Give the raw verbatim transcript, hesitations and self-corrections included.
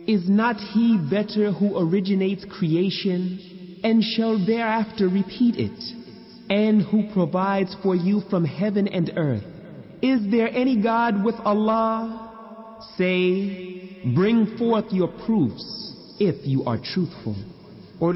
Is not He better who originates creation and shall thereafter repeat it, and who provides for you from heaven and earth? Is there any God with Allah? Say, bring forth your proofs if you are truthful.